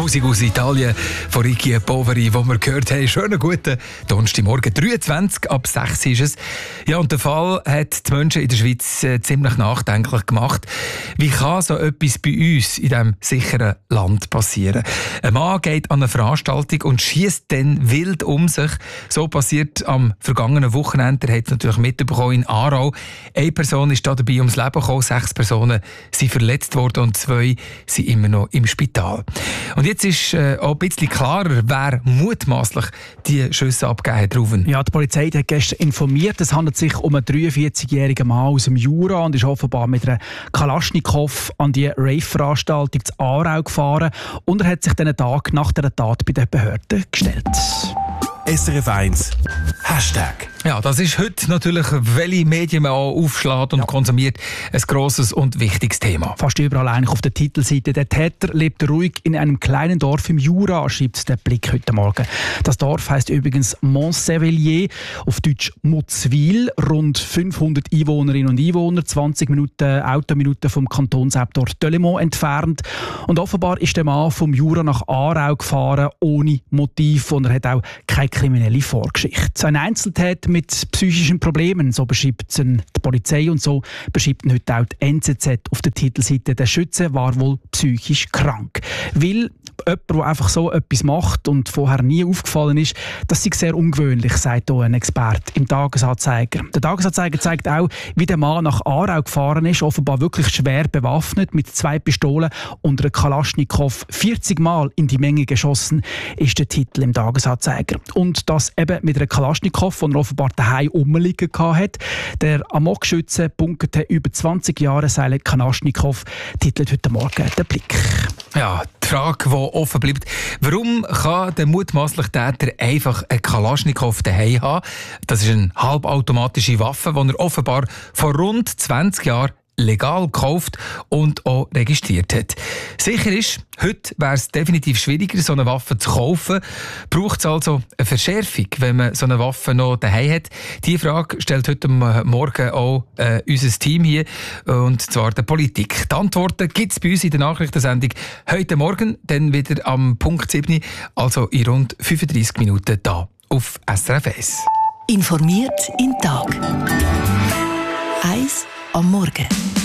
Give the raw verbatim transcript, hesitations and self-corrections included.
Musik aus Italien von Ricky Poveri, wo wir gehört haben. Schönen guten Donnerstagmorgen, dreiundzwanzig ab sechs ist es. Ja, und der Fall hat die Menschen in der Schweiz äh, ziemlich nachdenklich gemacht. Wie kann so etwas bei uns in diesem sicheren Land passieren? Ein Mann geht an eine Veranstaltung und schießt dann wild um sich. So passiert am vergangenen Wochenende. Er hat es natürlich mitbekommen in Aarau. Eine Person ist da dabei ums Leben gekommen, sechs Personen sind verletzt worden und zwei sind immer noch im Spital. Und jetzt ist äh, auch ein bisschen klarer, wer mutmaßlich die Schüsse abgegeben hat. Rufen. Ja, die Polizei hat gestern informiert, es handelt sich um einen dreiundvierzigjährigen Mann aus dem Jura und ist offenbar mit einer Kalaschnikow an die Rave-Veranstaltung zu Aarau gefahren und er hat sich diesen Tag nach der Tat bei den Behörden gestellt. S R F eins Hashtag. Ja, das ist heute natürlich, welche Medien man auch aufschlägt und ja. konsumiert, ein grosses und wichtiges Thema. Fast überall eigentlich auf der Titelseite. Der Täter lebt ruhig in einem kleinen Dorf im Jura, schreibt der Blick heute Morgen. Das Dorf heisst übrigens Montsévellier, auf Deutsch Mutzwil. Rund fünfhundert Einwohnerinnen und Einwohner, zwanzig Minuten Autominuten vom Kantonshauptort Delémont entfernt. Und offenbar ist der Mann vom Jura nach Aarau gefahren, ohne Motiv, und er hat auch keine kriminelle Vorgeschichte. Ein Einzeltäter mit psychischen Problemen, so beschreibt ihn die Polizei und so beschreibt ihn heute auch die N Z Z auf der Titelseite. Der Schütze war wohl psychisch krank. Weil jemand, der einfach so etwas macht und vorher nie aufgefallen ist, das ist sehr ungewöhnlich, sagt hier ein Experte im Tagesanzeiger. Der Tagesanzeiger zeigt auch, wie der Mann nach Aarau gefahren ist, offenbar wirklich schwer bewaffnet, mit zwei Pistolen und einer Kalaschnikow vierzig Mal in die Menge geschossen, ist der Titel im Tagesanzeiger. Und das eben mit einer Kalaschnikow, die er offenbar daheim rumliegen hatte. Der Amokschütze bunkerte über zwanzig Jahre seine Kalaschnikow, titelt heute Morgen der Blick. Ja, die Frage, die offen bleibt, warum kann der mutmaßliche Täter einfach eine Kalaschnikow daheim haben? Das ist eine halbautomatische Waffe, die er offenbar vor rund zwanzig Jahren legal gekauft und auch registriert hat. Sicher ist, heute wäre es definitiv schwieriger, so eine Waffe zu kaufen. Braucht es also eine Verschärfung, wenn man so eine Waffe noch daheim hat? Diese Frage stellt heute Morgen auch äh, unser Team hier, und zwar der Politik. Die Antworten gibt es bei uns in der Nachrichtensendung heute Morgen, dann wieder am Punkt sieben, also in rund fünfunddreissig Minuten da auf S R F eins. Informiert in Tag. Eins am Morgen.